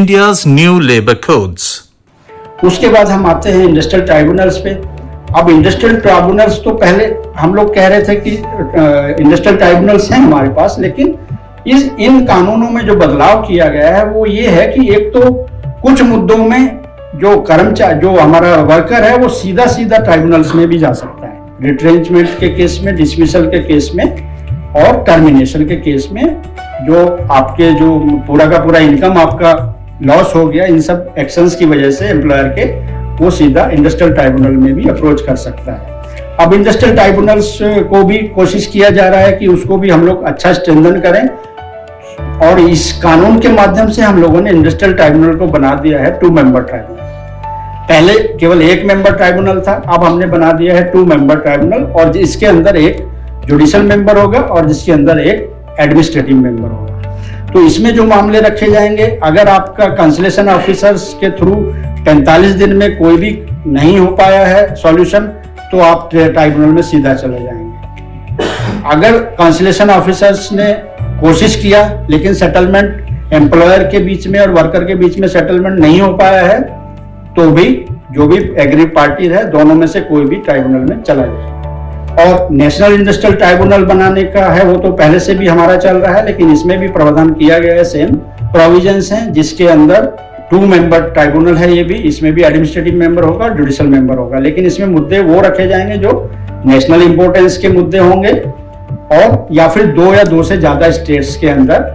India's new labor codes. उसके बाद हम आते हैं इंडस्ट्रियल ट्राइब्यूनल्स पे। अब इंडस्ट्रियल ट्राइब्यूनल्स तो पहले हम लोग कह रहे थे कि इंडस्ट्रियल ट्राइब्यूनल्स हैं हमारे पास, लेकिन इन कानूनों में जो बदलाव किया गया है वो ये है कि एक तो कुछ मुद्दों में जो कर्मचारी जो हमारा वर्कर है वो सीधा सीधा ट्राइब्यूनल्स में भी जा सकता है, रिट्रेंचमेंट के केस में, डिसमिसल के केस में और टर्मिनेशन के केस में। जो आपके जो पूरा का पूरा इनकम आपका लॉस हो गया इन सब एक्शंस की वजह से एम्प्लॉयर के, वो सीधा इंडस्ट्रियल ट्राइब्यूनल में भी अप्रोच कर सकता है। अब इंडस्ट्रियल ट्राइब्यूनल्स को भी कोशिश किया जा रहा है कि उसको भी हम लोग अच्छा स्ट्रेंथन करें, और इस कानून के माध्यम से हम लोगों ने इंडस्ट्रियल ट्राइब्यूनल को बना दिया है 2 मेंबर ट्राइब्यूनल। पहले केवल 1 मेंबर ट्राइब्यूनल था, अब हमने बना दिया है 2 मेंबर ट्राइब्यूनल, और इसके अंदर एक जुडिशियल मेंबर होगा और जिसके अंदर एक एडमिनिस्ट्रेटिव मेंबर होगा। तो इसमें जो मामले रखे जाएंगे, अगर आपका कंसलेशन ऑफिसर्स के थ्रू 45 दिन में कोई भी नहीं हो पाया है सॉल्यूशन, तो आप ट्राइब्यूनल में सीधा चले जाएंगे। अगर कंसलेशन ऑफिसर्स ने कोशिश किया लेकिन सेटलमेंट एम्प्लॉयर के बीच में और वर्कर के बीच में सेटलमेंट नहीं हो पाया है, तो भी जो भी एग्री पार्टी है दोनों में से कोई भी ट्राइब्यूनल में चला जाए। और नेशनल इंडस्ट्रियल ट्राइब्यूनल बनाने का है वो तो पहले से भी हमारा चल रहा है, लेकिन इसमें भी प्रावधान किया गया है, सेम प्रोविजंस हैं, जिसके अंदर 2 मेंबर ट्राइब्यूनल है ये भी, इसमें भी एडमिनिस्ट्रेटिव मेंबर होगा और जुडिशियल मेंबर होगा। लेकिन इसमें मुद्दे वो रखे जाएंगे जो नेशनल इंपोर्टेंस के मुद्दे होंगे, और या फिर 2 या 2 से ज्यादा स्टेट्स के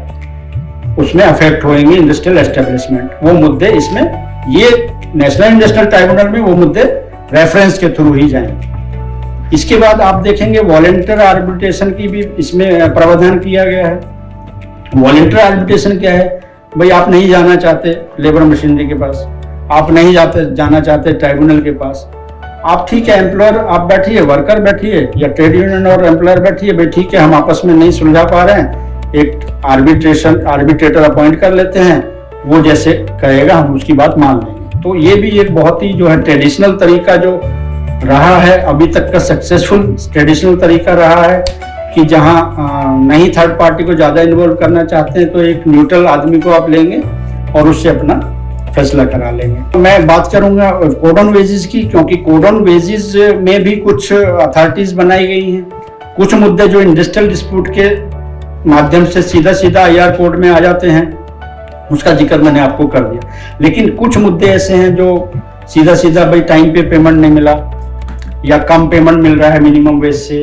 अंदर उसमें अफेक्ट होंगे इंडस्ट्रियल एस्टेब्लिशमेंट, वो मुद्दे इसमें, ये नेशनल इंडस्ट्रियल ट्राइब्यूनल में वो मुद्दे रेफरेंस के थ्रू ही जाएंगे। इसके बाद आप देखेंगे वॉलंटियर आर्बिट्रेशन की भी इसमें प्रावधान किया गया है। वॉलंटियर आर्बिट्रेशन क्या है भाई, आप नहीं जाना चाहते लेबर मशीनरी के पास, आप नहीं जाना चाहते ट्राइब्यूनल के पास, आप ठीक है एम्प्लॉयर आप बैठिए, वर्कर बैठिए या ट्रेड यूनियन और एम्प्लॉयर बैठिए, भाई ठीक है हम आपस में नहीं सुलझा पा रहे हैं, एक आर्बिट्रेटर अपॉइंट कर लेते हैं, वो जैसे कहेगा हम उसकी बात मान लेंगे। तो ये भी एक बहुत ही जो है ट्रेडिशनल तरीका जो रहा है अभी तक का, सक्सेसफुल ट्रेडिशनल तरीका रहा है कि जहां नहीं थर्ड पार्टी को ज्यादा इन्वॉल्व करना चाहते हैं तो एक न्यूट्रल आदमी को आप लेंगे और उससे अपना फैसला करा लेंगे। तो मैं बात करूंगा कोड ऑन वेजेस की, क्योंकि कोड ऑन वेजेस में भी कुछ अथॉरिटीज बनाई गई हैं। कुछ मुद्दे जो इंडस्ट्रियल डिस्प्यूट के माध्यम से सीधा सीधा IR कोड में आ जाते हैं, उसका जिक्र मैंने आपको कर दिया, लेकिन कुछ मुद्दे ऐसे हैं जो सीधा सीधा भाई टाइम पे पेमेंट नहीं मिला, या कम पेमेंट मिल रहा है मिनिमम वेज से,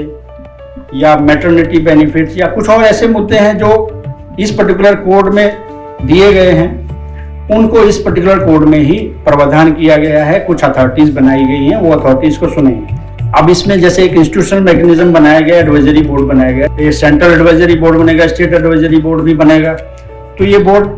या मैटरनिटी बेनिफिट, या कुछ और ऐसे मुद्दे हैं जो इस पर्टिकुलर कोड में दिए गए हैं, उनको इस पर्टिकुलर कोड में ही प्रावधान किया गया है। कुछ अथॉरिटीज बनाई गई हैं, वो अथॉरिटीज को सुनेंगे। अब इसमें जैसे एक इंस्टीट्यूशनल मैकेनिज्म बनाया गया, एडवाइजरी बोर्ड बनाया गया, सेंट्रल एडवाइजरी बोर्ड बनेगा, स्टेट एडवाइजरी बोर्ड भी बनेगा। तो ये बोर्ड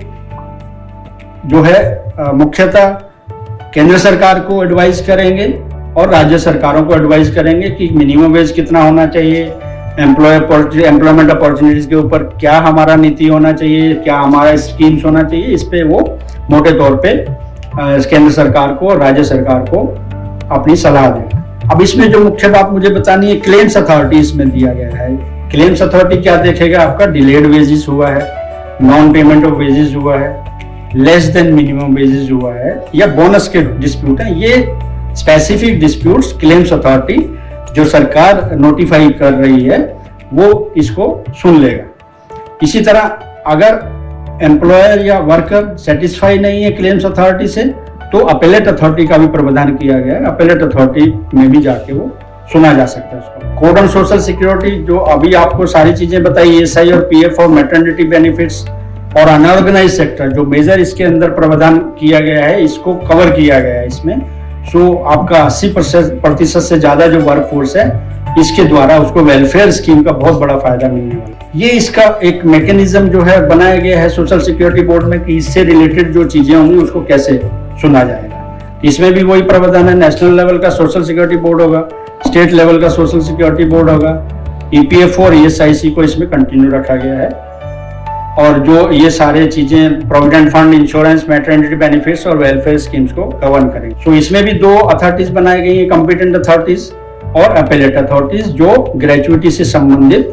जो है मुख्यतः केंद्र सरकार को एडवाइज करेंगे और राज्य सरकारों को एडवाइज करेंगे कि मिनिमम वेज कितना होना चाहिए, एम्प्लॉयमेंट अपॉर्चुनिटीज के ऊपर क्या हमारा नीति होना चाहिए, क्या हमारा स्कीम्स होना चाहिए, इस पे वो मोटे तौर पे केंद्र सरकार को और राज्य सरकार को अपनी सलाह देगा। अब इसमें जो मुख्य बात मुझे बतानी है, क्लेम्स अथॉरिटी इसमें दिया गया है। क्लेम्स अथॉरिटी क्या देखेगा, आपका डिलेड वेजेस हुआ है, नॉन पेमेंट ऑफ वेजेस हुआ है, लेस देन मिनिमम वेजेस हुआ है, या बोनस के डिस्प्यूट है, ये स्पेसिफिक डिस्प्यूट्स क्लेम्स अथॉरिटी जो सरकार नोटिफाई कर रही है वो इसको सुन लेगा। इसी तरह अगर एम्प्लॉयर या वर्कर सेटिस्फाई नहीं है क्लेम्स अथॉरिटी से, तो अपेलेट अथॉरिटी का भी प्रावधान किया गया है, अपेलेट अथॉरिटी में भी जाके वो सुना जा सकता है उसको। कोड ऑन सोशल सिक्योरिटी जो अभी आपको सारी चीजें बताई, SI और PF और मैटरनिटी बेनिफिट्स और अनऑर्गेनाइज सेक्टर जो मेजर इसके अंदर प्रावधान किया गया है, इसको कवर किया गया है इसमें। सो आपका 80% से ज्यादा जो वर्क फोर्स है, इसके द्वारा उसको वेलफेयर स्कीम का बहुत बड़ा फायदा मिलने वाला है। ये इसका एक मैकेनिज्म जो है बनाया गया है सोशल सिक्योरिटी बोर्ड में कि इससे रिलेटेड जो चीजें होंगी उसको कैसे सुना जाएगा। इसमें भी वही प्रावधान है, नेशनल लेवल का सोशल सिक्योरिटी बोर्ड होगा, स्टेट लेवल का सोशल सिक्योरिटी बोर्ड होगा, EPF और ESIC को इसमें कंटिन्यू रखा गया है, और जो ये सारे चीजें provident fund, insurance, maternity benefits और वेलफेयर स्कीम्स को गवर्न करेंगे। सो इसमें भी 2 अथॉरिटीज बनाई गई हैं, कॉम्पिटेंट अथॉरिटीज और अपेलेट अथॉरिटीज, जो ग्रेजुइटी से संबंधित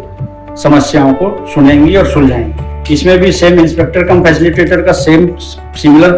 समस्याओं को सुनेंगी और सुलझाएंगी। इसमें भी सेम इंस्पेक्टर कम फैसिलिटेटर का सेम सिमिलर